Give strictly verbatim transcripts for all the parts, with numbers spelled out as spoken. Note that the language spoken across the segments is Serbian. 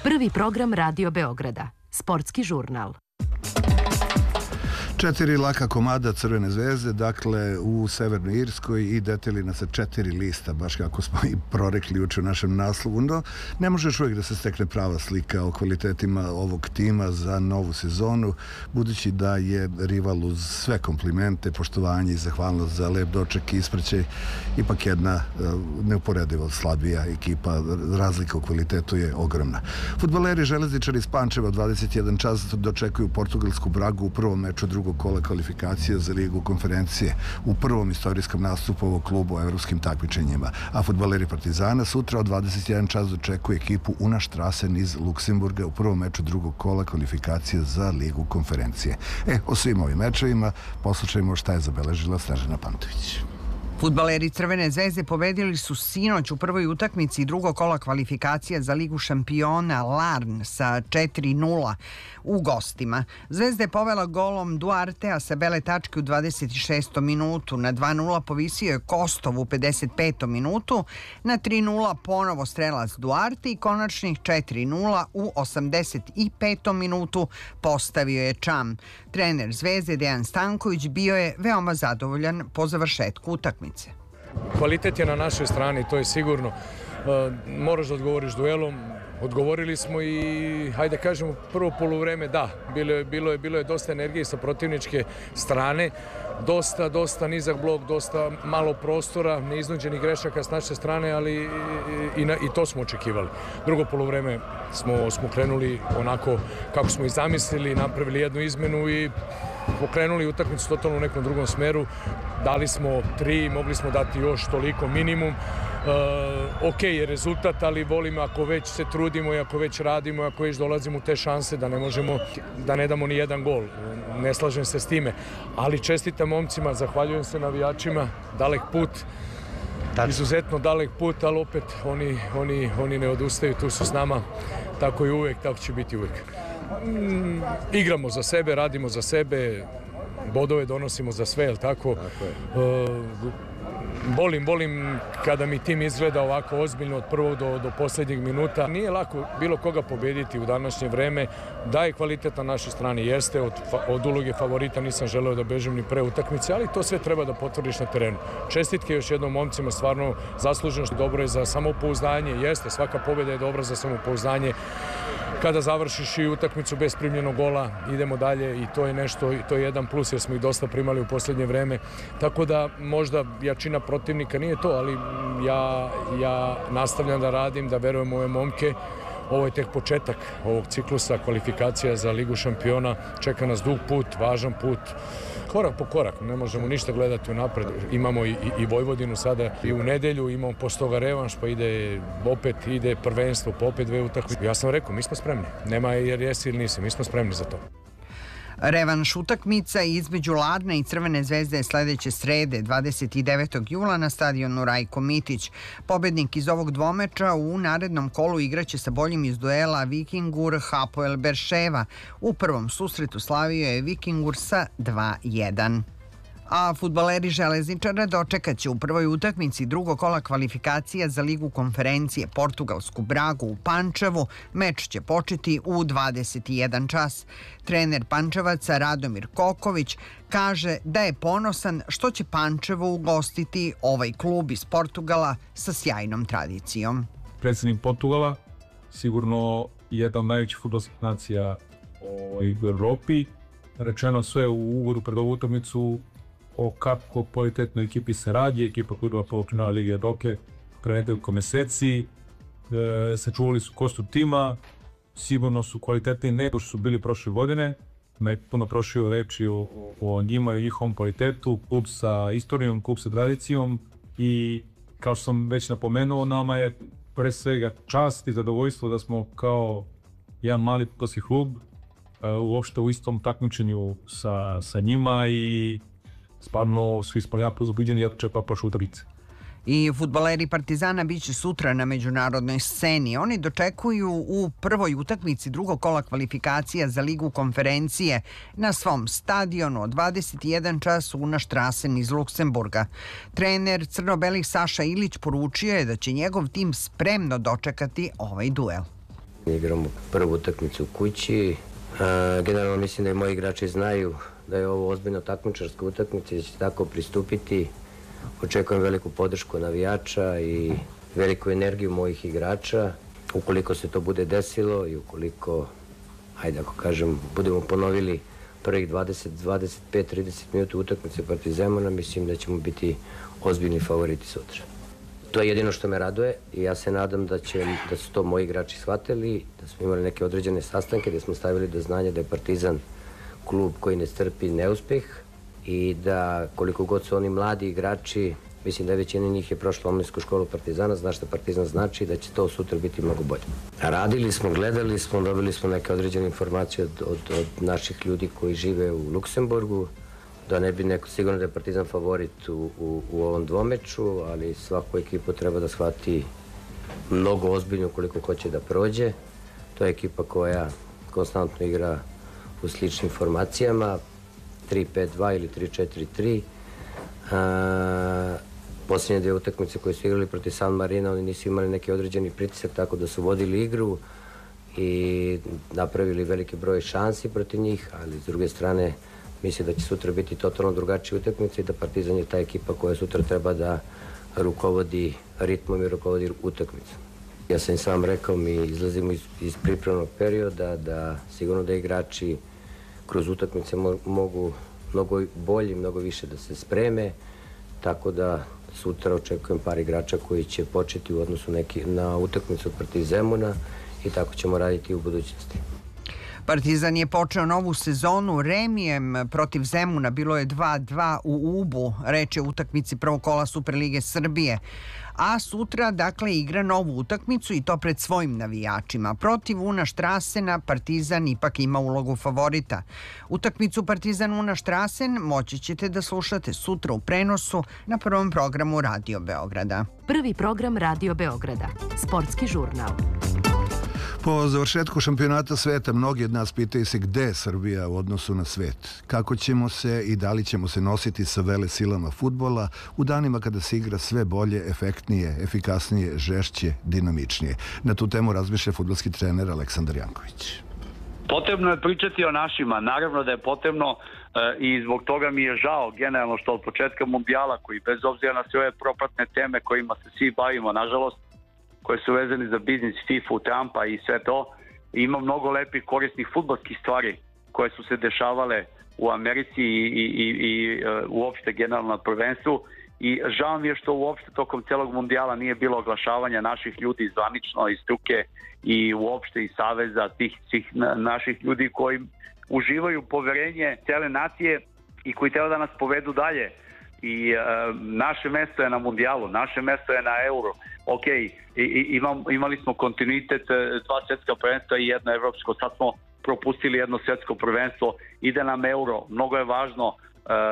Prvi program Radio Beograda. Sportski žurnal. Četiri laka komada Crvene zvezde, dakle u Severnoj Irskoj, i detaljina sa četiri lista, baš kako smo i prorekli juče u našem naslovu. No, ne može još uvijek da se stekne prava slika o kvalitetima ovog tima za novu sezonu, budući da je rival uz sve komplimente, poštovanje i zahvalnost za lep doček i ispraćaj ipak jedna neuporedivo slabija ekipa. Razlika u kvalitetu je ogromna. Fudbaleri Železničari iz Pančeva dvadeset jedan čas dočekuju portugalsku Bragu u prvom meču drugog kola kvalifikacija za Ligu konferencije, u prvom istorijskom nastupu ovog kluba u evropskim takmičenjima. A fudbaleri Partizana sutra od dvadeset jedan čas dočekuju ekipu Unastrasen iz Luksemburga u prvom meču drugog kola kvalifikacija za Ligu konferencije. E, o svim ovim mečevima poslušajmo šta je zabeležila Snežana Pantović. Fudbaleri Crvene zvezde pobedili su sinoć u prvoj utakmici drugog kola kvalifikacija za Ligu šampiona Larn sa četiri nula u gostima. Zvezda je povela golom Duartea sa bele tačke u dvadeset šestom minutu. Na dva nula povisio je Kostov u pedeset petom minutu. Na tri nula ponovo strelac Duarte i konačnih četiri nula u osamdeset petom minutu postavio je Čam. Trener Zvezde Dejan Stanković bio je veoma zadovoljan po završetku utakmice. Kvalitet je na našoj strani, to je sigurno. Moraš da odgovoriš duelom. Odgovorili smo i, hajde kažemo, prvo poluvreme da, bilo je, bilo je, bilo je dosta energije sa protivničke strane, dosta, dosta nizak blok, dosta malo prostora, neiznuđenih grešaka s naše strane, ali i, i, i to smo očekivali. Drugo poluvreme smo, smo krenuli onako kako smo i zamislili, napravili jednu izmenu i pokrenuli utakmicu totalno u nekom drugom smeru. Dali smo tri, mogli smo dati još toliko minimum. Uh, ok je rezultat, ali volim ako već se trudimo i ako već radimo, ako već dolazimo u te šanse da ne možemo, da ne damo ni jedan gol. Ne slažem se s time, ali čestitam momcima, zahvaljujem se navijačima, dalek put, Tačno. izuzetno dalek put, ali opet oni, oni, oni ne odustaju, tu su s nama, tako i uvek, tako će biti uvek. Mm, igramo za sebe, radimo za sebe, bodove donosimo za sve, jel tako? Tako je. Uh, Volim, volim kada mi tim izgleda ovako ozbiljno od prvog do, do posljednjeg minuta. Nije lako bilo koga pobediti u današnje vreme. Da je kvalitet na našoj strani, jeste. Od, od uloge favorita nisam želeo da bežem ni pre utakmice, ali to sve treba da potvrdiš na terenu. Čestitke još jednom momcima, stvarno zasluženo, što dobro je za samopouzdanje. Jeste, svaka pobjeda je dobra za samopouzdanje. Kada završiš i utakmicu bez primljenog gola, idemo dalje i to je nešto, to je jedan plus jer smo ih dosta primali u posljednje vreme. Tako da možda jačina protivnika nije to, ali ja, ja nastavljam da radim, da verujem u ove momke. Ovo je tek početak ovog ciklusa kvalifikacija za Ligu šampiona. Čeka nas dug put, važan put. Korak po korak, ne možemo ništa gledati unapred. Imamo i, i, i Vojvodinu sada i u nedelju, imamo posle toga revanš, pa ide opet, ide prvenstvo, pa opet dve utakmice. Ja sam rekao, mi smo spremni. Nema jer jesi ili nisi, mi smo spremni za to. Revanš utakmica između Larna i Crvene zvezde je sledeće srede, dvadeset devetog jula na stadionu Rajko Mitić. Pobednik iz ovog dvomeča u narednom kolu igraće sa boljim iz duela Vikingur Hapoel Berševa. U prvom susretu slavio je Vikingur sa dva jedan. A fudbaleri Železničara dočekat će u prvoj utakmici drugog kola kvalifikacija za Ligu konferencije portugalsku Bragu u Pančevu. Meč će početi u dvadeset jedan čas. Trener Pančevaca Radomir Koković kaže da je ponosan što će Pančevo ugostiti ovaj klub iz Portugala sa sjajnom tradicijom. Predsjednik Portugala, sigurno jedna od najvećih fudbalskih nacija u Evropi. Rečeno sve u uvodu pred ovu utakmicu o kako kvalitetnoj ekipi se radi, ekipa koja je polufinala Lige Evrope pre nekoliko meseci, e, sačuvali su kostur tima, sigurno su kvalitetni nego što su bili prošle godine, me je puno prošio reči o, o njima i njihovom kvalitetu, klub sa istorijom, klub sa tradicijom i kao što sam već napomenuo, nama je pre svega čast i zadovoljstvo da smo kao jedan mali fudbalski klub e, uopšte u istom takmičenju sa, sa njima i stvarno svi smo jako uzobiđeni jer će pa prošle utakmice. I fudbaleri Partizana biće sutra na međunarodnoj sceni. Oni dočekuju u prvoj utakmici drugog kola kvalifikacija za Ligu konferencije na svom stadionu od dvadeset jedan čas Unastrasen iz Luksemburga. Trener crno-belih Saša Ilić poručio je da će njegov tim spremno dočekati ovaj duel. Igramo prvu utakmicu u kući. Generalno mislim da i moji igrači znaju da je ovo ozbiljno takmičarska utakmica i da će tako pristupiti. Očekujem veliku podršku navijača i veliku energiju mojih igrača. Ukoliko se to bude desilo i ukoliko, hajde ako kažem, budemo ponovili prvih dvadeset, dvadeset pet, trideset minuta utakmice protiv Zemuna, mislim da ćemo biti ozbiljni favoriti sutra. To je jedino što me raduje i ja se nadam da, će, da su to moji igrači shvatili, da smo imali neke određene sastanke, da smo stavili do znanja da je Partizan klub koji ne strpi neuspeh i da koliko god su oni mladi igrači, mislim da je većina njih je prošla omladinsku školu Partizana, zna što Partizan znači i da će to sutra biti mnogo bolje. Radili smo, gledali smo, dobili smo neke određene informacije od, od, od naših ljudi koji žive u Luksemburgu, da ne bi neko, sigurno da je Partizan favorit u, u, u ovom dvomeču, ali svaku ekipu treba da shvati mnogo ozbiljno koliko hoće da prođe. To je ekipa koja konstantno igra u sličnim formacijama, tri pet dva ili tri četiri tri. Posljednje dvije utakmice koje su igrali protiv San Marina, oni nisu imali neki određeni pritisak, tako da su vodili igru i napravili veliki broj šansi protiv njih, ali s druge strane mislim da će sutra biti totalno drugačija utakmica i da Partizan je ta ekipa koja sutra treba da rukovodi ritmom i rukovodi utakmicom. Ja sam sam rekao, mi izlazimo iz, iz pripremnog perioda, da sigurno da igrači kroz utakmice mo mogu mnogo bolje, mnogo više da se spreme, tako da sutra očekujem par igrača koji će početi u odnosu neki, na utakmicu protiv Zemuna i tako ćemo raditi u budućnosti. Partizan je počeo novu sezonu remijem protiv Zemuna, bilo je dva dva u Ubu, reč je o utakmici prvog kola Superlige Srbije. A sutra, dakle, igra novu utakmicu i to pred svojim navijačima. Protiv Una Štrasena Partizan ipak ima ulogu favorita. Utakmicu Partizan Una Štrasen moći ćete da slušate sutra u prenosu na prvom programu Radio Beograda. Prvi program Radio Beograda. Sportski žurnal. Po završetku šampionata sveta mnogi od nas pitaju se gde je Srbija u odnosu na svet. Kako ćemo se i da li ćemo se nositi sa vele silama fudbala u danima kada se igra sve bolje, efektnije, efikasnije, žešće, dinamičnije. Na tu temu razmišlja fudbalski trener Aleksandar Janković. Potrebno je pričati o našima. Naravno da je potrebno e, i zbog toga mi je žao generalno što od početka mundijala, koji bez obzira na sve ove propratne teme kojima se svi bavimo, nažalost, koje su vezani za biznis, FIFA, Trumpa i sve to, ima mnogo lepih korisnih fudbalskih stvari koje su se dešavale u Americi i, i, i, i uopšte generalno na prvenstvu. I žao mi je što uopšte tokom celog mundijala nije bilo oglašavanja naših ljudi zvanično iz struke i uopšte iz saveza tih, tih naših ljudi koji uživaju poverenje cele nacije i koji treba da nas povedu dalje. I e, naše mesto je na mundijalu, naše mesto je na euro. Ok, i, i, imam, imali smo kontinuitet, dva svjetska prvenstva i jedno evropsko, sad smo propustili jedno svjetsko prvenstvo, ide nam euro, mnogo je važno e, e,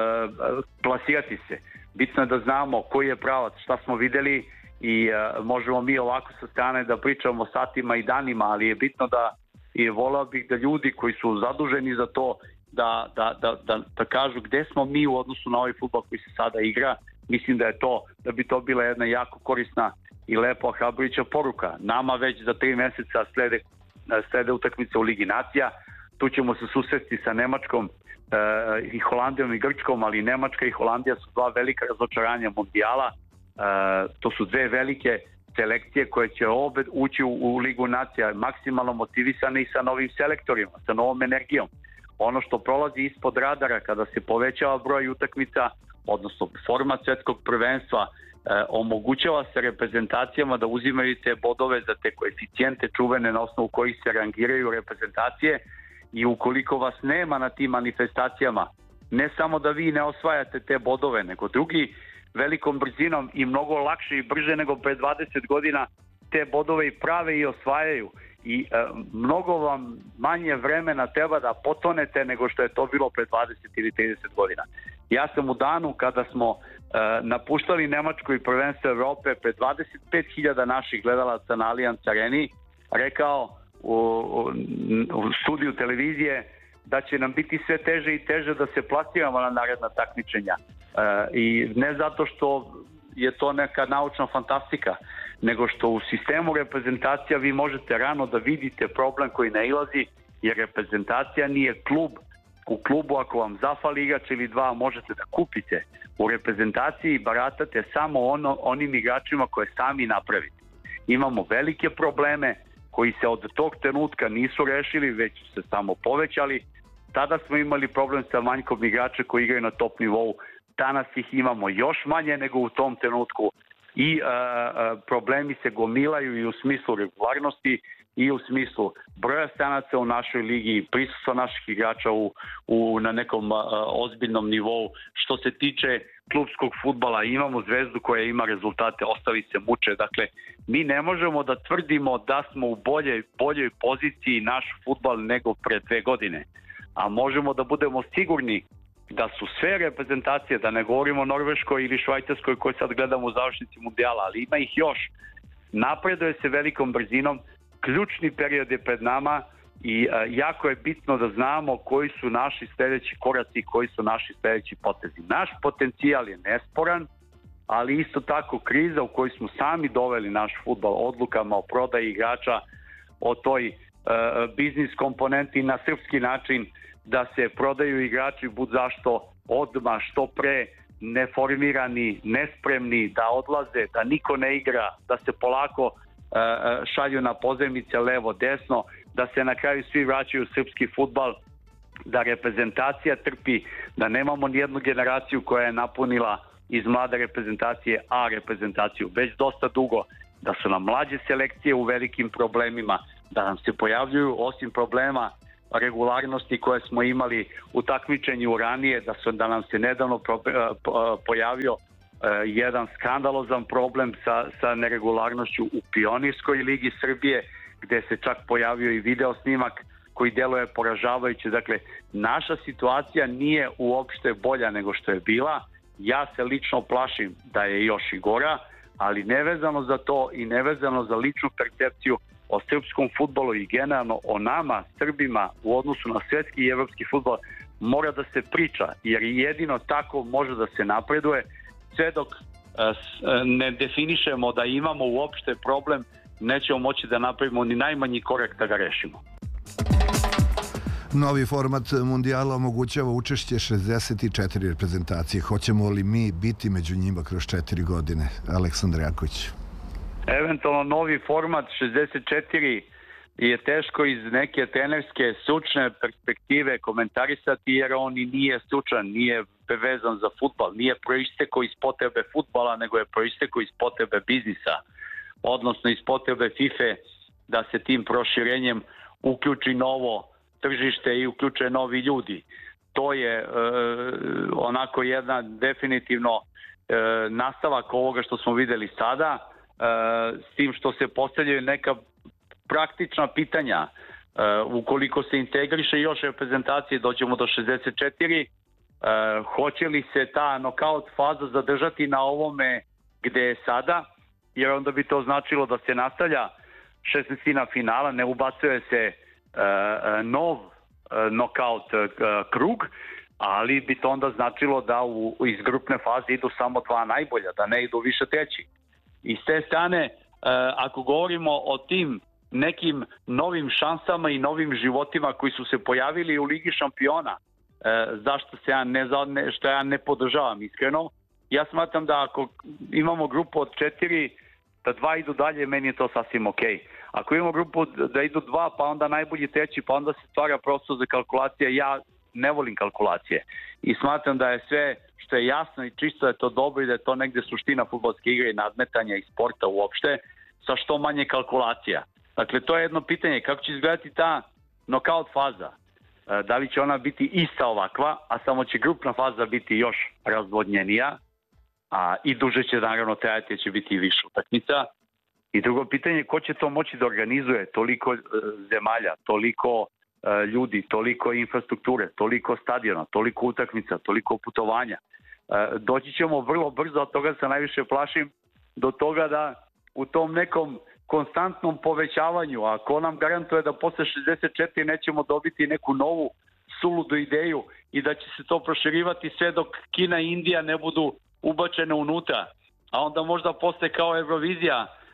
plasirati se. Bitno je da znamo koji je pravac, šta smo videli i e, možemo mi ovako sa strane da pričamo satima i danima, ali je bitno da i voleo bih da ljudi koji su zaduženi za to Da, da, da, da, da kažu gde smo mi u odnosu na ovaj fudbal koji se sada igra. Mislim da je to, da bi to bila jedna jako korisna i lepa ohrabrujuća poruka. Nama već za tri meseca slede, slede utakmice u Ligi nacija. Tu ćemo se susresti sa Nemačkom e, i Holandijom i Grčkom, ali Nemačka i Holandija su dva velika razočaranja mundijala. E, to su dve velike selekcije koje će opet ući u, u Ligu nacija, maksimalno motivisane i sa novim selektorima, sa novom energijom. Ono što prolazi ispod radara kada se povećava broj utakmica, odnosno format svetskog prvenstva, e, omogućava se reprezentacijama da uzimaju te bodove za te koeficijente čuvene na osnovu kojih se rangiraju reprezentacije i ukoliko vas nema na tim manifestacijama, ne samo da vi ne osvajate te bodove, nego drugi velikom brzinom i mnogo lakše i brže nego pre dvadeset godina te bodove i prave i osvajaju. I e, mnogo vam manje vremena treba da potonete nego što je to bilo pre dvadeset ili trideset godina. Ja sam u danu kada smo e, napuštali Nemačku i prvenstvo Evrope pre dvadeset pet hiljada naših gledalaca na Allianz Areni rekao u, u, u studiju televizije da će nam biti sve teže i teže da se plasiramo na naredna takmičenja. E, I ne zato što je to neka naučna fantastika, nego što u sistemu reprezentacija vi možete rano da vidite problem koji nailazi, jer reprezentacija nije klub. U klubu ako vam zafali igrač ili dva možete da kupite. U reprezentaciji baratate samo ono, onim igračima koje sami napravite. Imamo velike probleme koji se od tog trenutka nisu rešili, već se samo povećali. Tada smo imali problem sa manjkom igrača koji igraju na top nivou. Danas ih imamo još manje nego u tom trenutku i a, a, problemi se gomilaju i u smislu regularnosti i u smislu broja stranaca u našoj ligi, prisustva naših igrača u, u, na nekom a, ozbiljnom nivou. Što se tiče klubskog fudbala, imamo Zvezdu koja ima rezultate, ostali se muče. Dakle, mi ne možemo da tvrdimo da smo u boljoj, boljoj poziciji naš fudbal nego pre dve godine. A možemo da budemo sigurni da su sve reprezentacije, da ne govorimo o Norveškoj ili Švajcarskoj koje sad gledamo u završnici mundijala, ali ima ih još. Napreduje se velikom brzinom, ključni period je pred nama i a, jako je bitno da znamo koji su naši sljedeći koraci i koji su naši sljedeći potezi. Naš potencijal je nesporan, ali isto tako kriza u kojoj smo sami doveli naš fudbal odlukama o prodaji igrača, o toj a, biznis komponenti na srpski način, da se prodaju igrači bud zašto odmah, što pre, neformirani, nespremni, da odlaze, da niko ne igra, da se polako uh, šalju na pozemice levo, desno, da se na kraju svi vraćaju u srpski fudbal, da reprezentacija trpi, da nemamo nijednu generaciju koja je napunila iz mlade reprezentacije A reprezentaciju već dosta dugo, da su nam mlađe selekcije u velikim problemima, da nam se pojavljuju osim problema regularnosti koje smo imali u takmičenju ranije, da su da nam se nedavno pro, pojavio uh, jedan skandalozan problem sa, sa neregularnošću u Pionirskoj ligi Srbije, gde se čak pojavio i video snimak koji deluje poražavajuće. Dakle, naša situacija nije uopšte bolja nego što je bila. Ja se lično plašim da je još i gora, ali nevezano za to i nevezano za ličnu percepciju o srpskom fudbalu i generalno o nama, Srbima, u odnosu na svetski i evropski fudbal, mora da se priča, jer jedino tako može da se napreduje. Sve dok ne definišemo da imamo uopšte problem, nećemo moći da napravimo ni najmanji korak da ga rešimo. Novi format mundijala omogućava učešće šezdeset četiri reprezentacije. Hoćemo li mi biti među njima kroz četiri godine? Aleksandar Janković. Eventualno novi format šezdeset četiri je teško iz neke trenerske stručne perspektive komentarisati, jer on i nije stručan, nije vezan za fudbal, nije proistekao iz potrebe fudbala, nego je proistekao iz potrebe biznisa, odnosno iz potrebe FIFA da se tim proširenjem uključi novo tržište i uključe novi ljudi. To je e, onako jedna definitivno e, nastavak ovoga što smo videli sada, e, s tim što se postavljaju neka praktična pitanja. E, ukoliko se integriše još reprezentacije, dođemo do šezdeset četiri, e, hoće li se ta nokaut faza zadržati na ovome gde je sada, jer onda bi to značilo da se nastavlja šesnaestina finala, ne ubacuje se Uh, nov uh, nokaut uh, krug, ali bi to onda značilo da u, iz grupne faze idu samo dva najbolja, da ne idu više treći. I s te strane, uh, ako govorimo o tim nekim novim šansama i novim životima koji su se pojavili u Ligi šampiona, uh, zašto se ja ne, što ja ne podržavam iskreno, ja smatram da ako imamo grupu od četiri, da dva idu dalje, meni je to sasvim okej. Ako imamo grupu da idu dva, pa onda najbolji treći, pa onda se stvara prostor za kalkulacije, ja ne volim kalkulacije. I smatram da je sve što je jasno i čisto je to dobro i da je to negde suština fudbalske igre i nadmetanja i sporta uopšte, sa što manje kalkulacija. Dakle, to je jedno pitanje, kako će izgledati ta nokaut faza? Da li će ona biti ista ovakva, a samo će grupna faza biti još razvodnjenija, a i duže će naravno trajati, će biti i više utakmica. I drugo pitanje, ko će to moći da organizuje toliko e, zemalja, toliko e, ljudi, toliko infrastrukture, toliko stadiona, toliko utakmica, toliko putovanja. E, doći ćemo vrlo brzo, od toga se najviše plašim, do toga da u tom nekom konstantnom povećavanju, a ko nam garantuje da posle šezdeset četiri nećemo dobiti neku novu suludu ideju i da će se to proširivati sve dok Kina i Indija ne budu ubačene unutra, a onda možda posle kao Eurovizija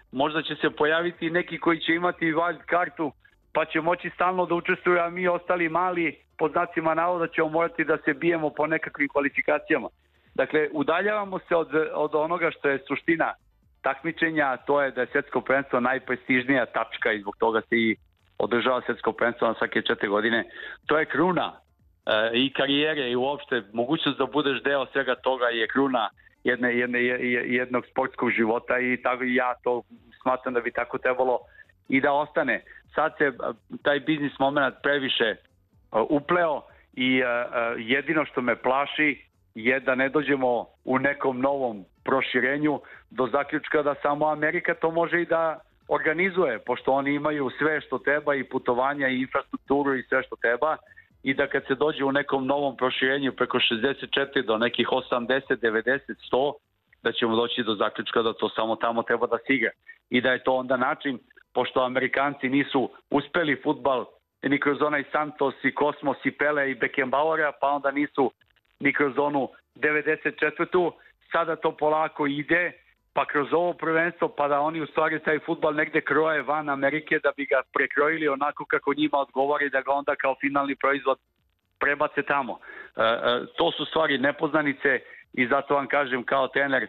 možda će se pojaviti neki koji će imati wild kartu, pa će moći stalno da učestvuju, a mi ostali mali, pod znacima navoda, ćemo morati da se bijemo po nekakvim kvalifikacijama. Dakle, udaljavamo se od, od onoga što je suština takmičenja, to je da je svetsko prvenstvo najprestižnija tačka i zbog toga se i održava svetsko prvenstvo na svake četiri godine. To je kruna e, i karijere i uopšte mogućnost da budeš deo svega toga je kruna jedne, jedne, jednog sportskog života i tako ja to smatram da bi tako trebalo i da ostane. Sad se taj biznis moment previše uh, upleo i uh, jedino što me plaši je da ne dođemo u nekom novom proširenju do zaključka da samo Amerika to može i da organizuje, pošto oni imaju sve što treba i putovanja i infrastrukturu i sve što treba i da kad se dođe u nekom novom proširenju preko šezdeset četiri do nekih osamdeset, devedeset, sto, da ćemo doći do zaključka da to samo tamo treba da se igra i da je to onda način, pošto Amerikanci nisu uspeli fudbal ni kroz onaj Santos i Kosmos i Pele i Beckenbauera, pa onda nisu ni kroz onu devedeset četvrtu. Sada to polako ide, pa kroz ovo prvenstvo, pa da oni u stvari taj fudbal negde kroje van Amerike da bi ga prekrojili onako kako njima odgovori, da ga onda kao finalni proizvod prebace tamo. E, e, to su stvari nepoznanice i zato vam kažem kao trener, e,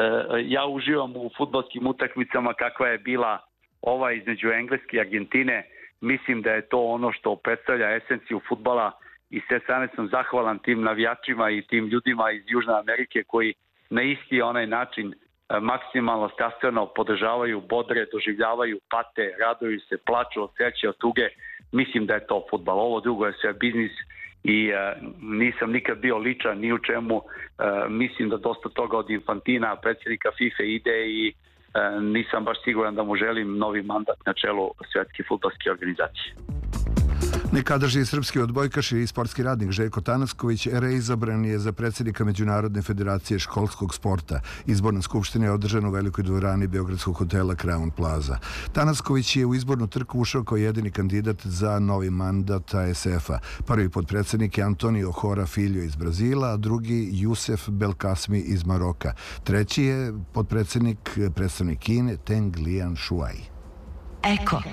ja uživam u fudbalskim utakmicama kakva je bila ova između Engleske i Argentine. Mislim da je to ono što predstavlja esenciju fudbala i sve strane sam zahvalan tim navijačima i tim ljudima iz Južne Amerike koji na isti onaj način maksimalno strastveno podržavaju, bodre, doživljavaju, pate, raduju se, plaču od sreće, od tuge. Mislim da je to fudbal. Ovo drugo je sve biznis i uh, nisam nikad bio ličan ni u čemu. Uh, mislim da dosta toga od Infantina, predsjednika FIFA ide i uh, nisam baš siguran da mu želim novi mandat na čelu Svetske fudbalske organizacije. Nekadašnji srpski odbojkaš i sportski radnik Željko Tanasković reizabran je za predsjednika Međunarodne federacije školskog sporta. Izborna skupština je održana u velikoj dvorani beogradskog hotela Crown Plaza. Tanasković je u izbornu trku ušao kao jedini kandidat za novi mandat A S F-a. Prvi potpredsjednik je Antonio Hora Filho iz Brazila, a drugi Jusef Belkasmi iz Maroka. Treći je potpredsjednik predstavnik Kine Teng Lian Shuai. Eko.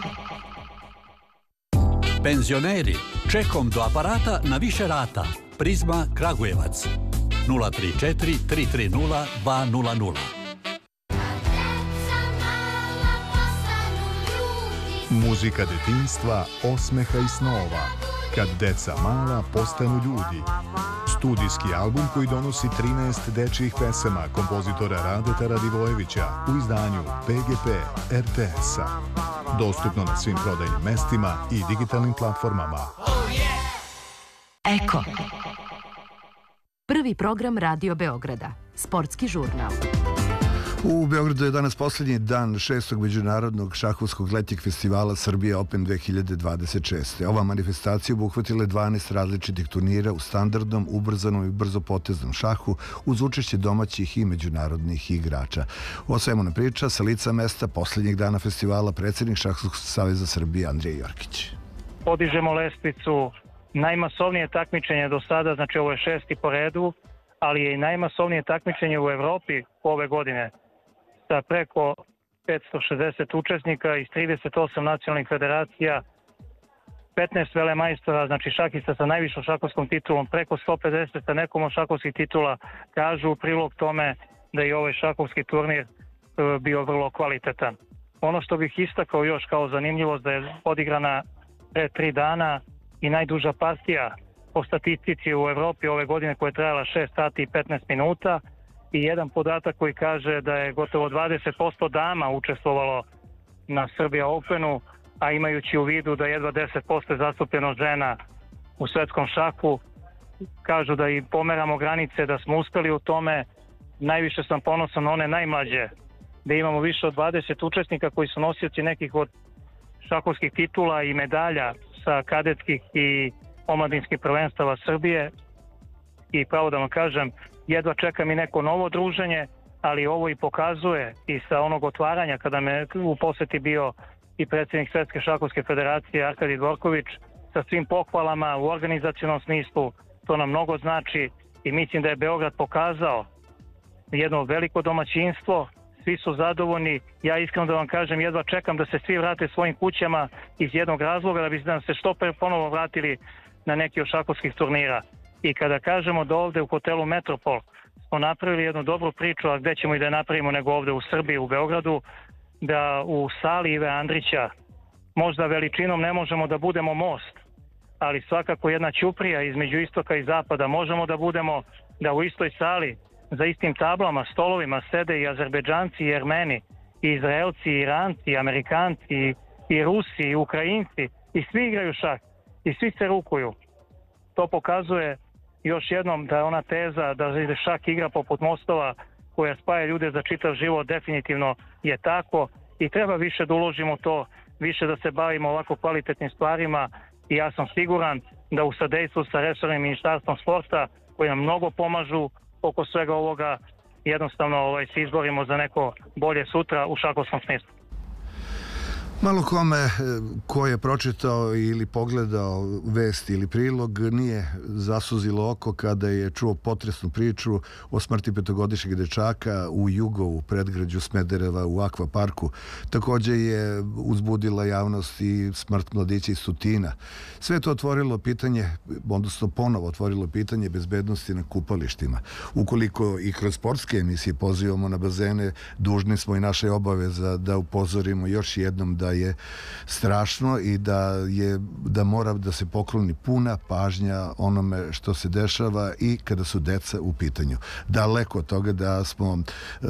Penzioneri, čekom do aparata na više rata. Prizma Kragujevac. nula tri četiri tri tri nula dva nula nula. Muzika detinjstva, osmeha i snova. Kad deca mala postanu ljudi. Studijski album koji donosi trinaest dečjih pesama kompozitora Radeta Radivojevića u izdanju P G P R T S-a. Dostupno na svim prodajnim mestima i digitalnim platformama. Eko. Prvi program Radio Beograda. Sportski žurnal. U Beogradu je danas posljednji dan šestog međunarodnog šahovskog letnjeg festivala Srbija Open dve hiljade dvadeset šeste. Ova manifestacija obuhvatila je dvanaest različitih turnira u standardnom, ubrzanom i brzopoteznom šahu uz učešće domaćih i međunarodnih igrača. O svemu nam priča sa lica mesta posljednjeg dana festivala predsjednik Šahovskog saveza Srbije Andrija Jorkić. Podižemo lestvicu, najmasovnije takmičenje do sada, znači ovo je šesti po redu, ali je i najmasovnije takmičenje u Evropi ove godine, sa preko petsto šezdeset učesnika iz trideset osam nacionalnih federacija, petnaest velemajstora, znači šahista sa najvišom šahovskom titulom, preko sto pedeset sa nekom od šahovskih titula, kažu u prilog tome da je ovaj šahovski turnir bio vrlo kvalitetan. Ono što bih istakao još kao zanimljivost da je odigrana pre tri dana i najduža partija po statistici u Evropi ove godine koja je trajala šest sati i petnaest minuta i jedan podatak koji kaže da je gotovo dvadeset posto dama učestvovalo na Srbija Openu, a imajući u vidu da jedva deset posto je zastupljeno žena u svetskom šahu, kažu da i pomeramo granice, da smo uspeli u tome. Najviše sam ponosan na one najmlađe, da imamo više od dvadeset učesnika koji su nosioci nekih od šahovskih titula i medalja sa kadetskih i omladinskih prvenstava Srbije. I pravo da vam kažem, jedva čekam i neko novo druženje, ali ovo i pokazuje i sa onog otvaranja kada me u poseti bio i predsjednik Svetske šahovske federacije Arkadij Dvorković sa svim pohvalama u organizacionom smislu. To nam mnogo znači i mislim da je Beograd pokazao jedno veliko domaćinstvo, svi su zadovoljni. Ja iskreno da vam kažem, jedva čekam da se svi vrate svojim kućama iz jednog razloga, da bi nam se što pre ponovo vratili na neki od šahovskih turnira. I kada kažemo da ovde u hotelu Metropol smo napravili jednu dobru priču, a gde ćemo i da napravimo nego ovde u Srbiji, u Beogradu, da u sali Ive Andrića možda veličinom ne možemo da budemo most, ali svakako jedna ćuprija između istoka i zapada možemo da budemo, da u istoj sali za istim tablama, stolovima sede i Azerbejdžanci i Jermeni, i Izraelci, i Iranci, i Amerikanci, i, i Rusi, i Ukrajinci, i svi igraju šah, i svi se rukuju. To pokazuje još jednom da je ona teza da šah igra poput mostova koja spaja ljude za čitav život definitivno je tako i treba više da uložimo to, više da se bavimo ovako kvalitetnim stvarima i ja sam siguran da u sadejstvu sa resornim ministarstvom sporta koji nam mnogo pomažu oko svega ovoga jednostavno ovaj, se izborimo za neko bolje sutra u šahovskom smislu. Malo kome ko je pročitao ili pogledao vest ili prilog nije zasuzilo oko kada je čuo potresnu priču o smrti petogodišnjeg dečaka u Jugovu, predgrađu Smedereva u akvaparku. Također je uzbudila javnost i smrt mladića iz Tutina. Sve to otvorilo pitanje, odnosno ponovo otvorilo pitanje bezbednosti na kupalištima. Ukoliko i kroz sportske emisije pozivamo na bazene, dužni smo i naše obaveza da upozorimo još jednom da je strašno i da je da mora da se pokloni puna pažnja onome što se dešava i kada su deca u pitanju. Daleko od toga da smo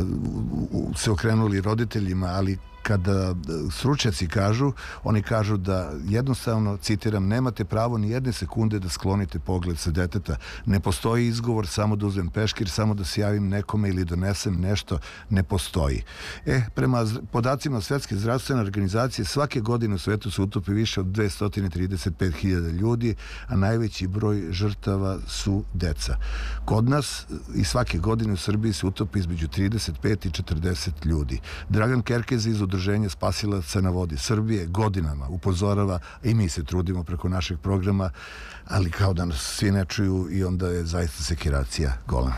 se okrenuli roditeljima, ali kada stručnjaci kažu, oni kažu da jednostavno, citiram, nemate pravo ni jedne sekunde da sklonite pogled sa deteta. Ne postoji izgovor samo da uzmem peškir, samo da se javim nekome ili donesem nešto, ne postoji. E, prema podacima Svetske zdravstvene organizacije, svake godine u svetu se utopi više od dvesta trideset pet hiljada ljudi, a najveći broj žrtava su deca. Kod nas i svake godine u Srbiji se utopi između trideset pet i četrdeset ljudi. Dragan Kerkez iz Udruženja spasilaca na vodi Srbije godinama upozorava i mi se trudimo preko našeg programa, ali kao da nas svi ne čuju i onda je zaista sekiracija golema.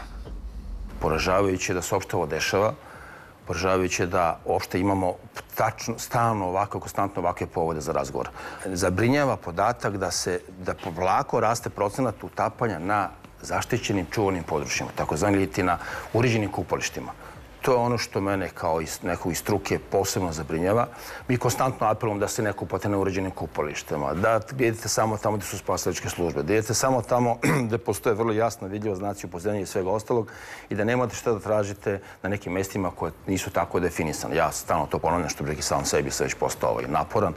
Poražavajuće da se uopšte ovo dešava, poražavajuće da uopšte imamo tačno, stalno ovako, konstantno ovakve povode za razgovor. Zabrinjava podatak da se, da polako raste procenat utapanja na zaštićenim čuvanim područjima, takozvani iliti na uređenim kupalištima. To je ono što mene kao iz nekog iz struke posebno zabrinjava. Mi konstantno apelujemo da se ne kupate na uređenim kupalištima, da idete samo tamo gde su spasilačke službe, da idete samo tamo gde postoje vrlo jasno vidljivo znaci upozorenja i svega ostalog i da nemate šta da tražite na nekim mestima koje nisu tako definisane. Ja stalno to ponavljam što bi rekli sam sebi, sve već postao ovaj naporan.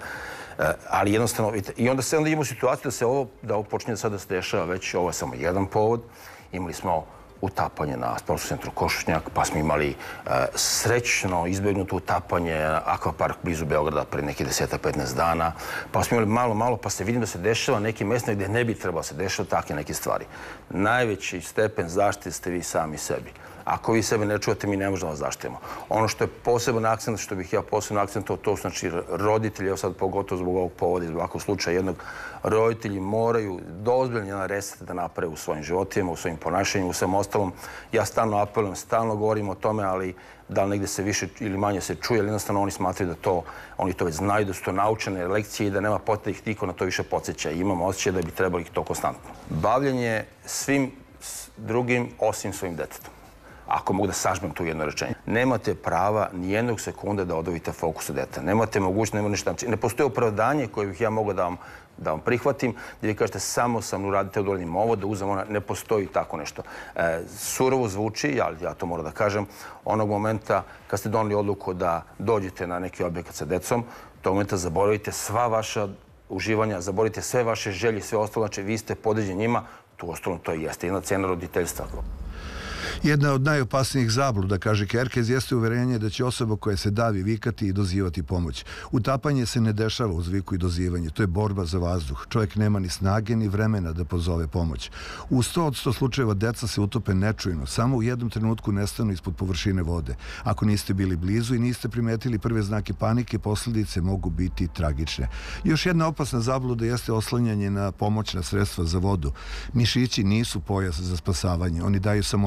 Ali jednostavno, i onda se onda imamo situaciju da se ovo, da ovo počinje sada da se dešava već, ovo je samo jedan povod. Imali smo utapanje na sportskom centru Košutnjak, pa smo imali e, srećno izbjegnuto utapanje akvapark blizu Beograda pre neki deset do petnaest dana, pa smo imali malo, malo, pa se vidim da se dešava neki mesta gdje ne bi trebalo se dešava takve neke stvari. Najveći stepen zaštite ste vi sami sebi. Ako vi sebe ne čuvate, mi ne možemo vas zaštitimo. Ono što je poseban akcent, što bih ja posebno akcentovao, to su znači roditelji, evo sad pogotovo zbog ovog povoda, zbog ovakvog slučaja jednog, roditelji moraju dozbiljno jedan reset da naprave u svojim životima, u svojim ponašanjima, u svem ostalom. Ja stalno apelujem, stalno govorim o tome, ali da li negde se više ili manje se čuje, ali jednostavno oni smatraju da to, oni to već znaju, da su to naučene lekcije i da nema potrebe ih niko na to više podsjeća. Imamo osjećaj da bi trebalo ih to konstantno. Bavljenje svim drugim osim svojim detetom. Ako mogu da sažmem tu jedno rečenje. Nemate prava ni jednog sekunda da odvojite fokus od deteta. Nemate mogućnost, nema ništa. Ne postoje opravdanje koje bih ja mogao da vam, da vam prihvatim, da vi kažete samo sam uradite odvoljnim ovo, da uzem ona, ne postoji tako nešto. E, surovo zvuči, ali ja to moram da kažem, onog momenta kad ste doneli odluku da dođete na neki objekat sa decom, tog momenta zaboravite sva vaša uživanja, zaboravite sve vaše želje, sve ostalo, znači vi ste podređeni njima, tu ostalo to jeste jedna cena roditeljstva. Jedna od najopasnijih zabluda, kaže Kerkez, jeste uverenje da će osoba koja se davi vikati i dozivati pomoć. Utapanje se ne dešava uz viku i dozivanje. To je borba za vazduh. Čovjek nema ni snage ni vremena da pozove pomoć. U sto od sto slučajeva deca se utope nečujno. Samo u jednom trenutku nestanu ispod površine vode. Ako niste bili blizu i niste primetili prve znake panike, posljedice mogu biti tragične. Još jedna opasna zabluda jeste oslanjanje na pomoćna sredstva za vodu. Mišići nisu pojas za spasavanje. Oni daju samo lažan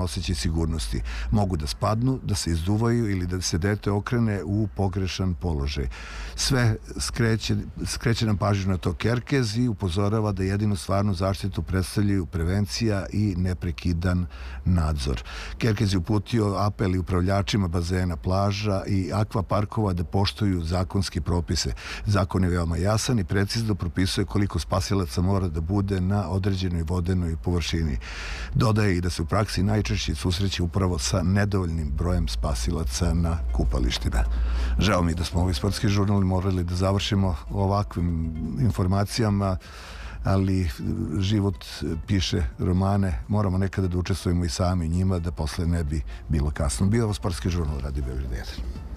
osjećaj sigurnosti. Mogu da spadnu, da se izduvaju ili da se dete okrene u pogrešan položaj. Sve skreće, skreće nam pažnju na to Kerkez i upozorava da jedinu stvarnu zaštitu predstavljaju prevencija i neprekidan nadzor. Kerkez je uputio apel i upravljačima bazena, plaža i akvaparkova da poštuju zakonske propise. Zakon je veoma jasan i precizno propisuje koliko spasilaca mora da bude na određenoj vodenoj površini. Dodaje i da se u praksi najčešće susreće upravo sa nedovoljnim brojem spasilaca na kupalištima. Žao mi da smo ovaj sportski žurnal morali da završimo ovakvim informacijama, ali život piše romane, moramo nekada da učestvujemo i sami njima, da posle ne bi bilo kasno. Bio ovo sportski žurnal Radio Beograd jedan.